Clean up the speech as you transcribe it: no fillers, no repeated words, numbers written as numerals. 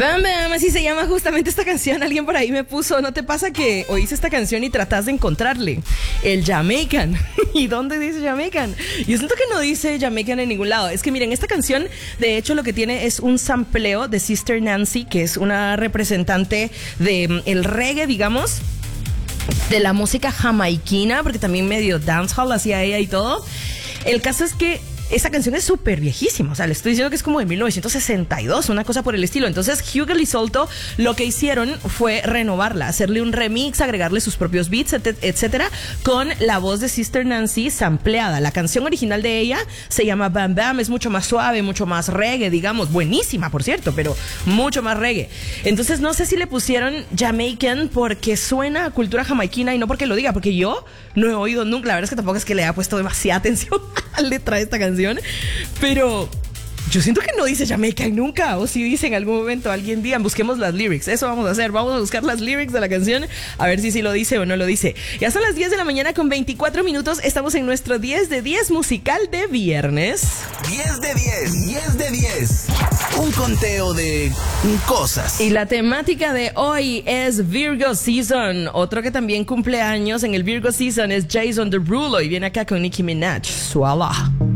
Bam Bam, así se llama justamente esta canción. Alguien por ahí me puso, ¿no te pasa que oíste esta canción y tratás de encontrarle el Jamaican? ¿Y dónde dice Jamaican? Yo siento que no dice Jamaican en ningún lado. Es que miren, esta canción de hecho lo que tiene es un sampleo de Sister Nancy, que es una representante de el reggae, digamos, de la música jamaiquina, porque también medio dancehall hacía ella y todo. El caso es que esa canción es súper viejísima, o sea, le estoy diciendo que es como de 1962, una cosa por el estilo. Entonces, Hugo y Solto lo que hicieron fue renovarla, hacerle un remix, agregarle sus propios beats, etcétera, con la voz de Sister Nancy sampleada. La canción original de ella se llama Bam Bam, es mucho más suave, mucho más reggae, digamos, buenísima, por cierto, pero mucho más reggae. Entonces, no sé si le pusieron Jamaican porque suena a cultura jamaiquina y no porque lo diga, porque yo no he oído nunca, la verdad es que tampoco es que le haya puesto demasiada atención a la letra de esta canción. Pero yo siento que no dice Jamaican nunca, o si dice en algún momento alguien día, busquemos las lyrics. Eso vamos a hacer, vamos a buscar las lyrics de la canción a ver si lo dice o no lo dice. Ya son las 10 de la mañana con 24 minutos, estamos en nuestro 10 de 10 musical de viernes. 10 de 10, 10 de 10. Un conteo de cosas. Y la temática de hoy es Virgo Season. Otro que también cumple años en el Virgo Season es Jason Derulo y viene acá con Nicki Minaj. Suala.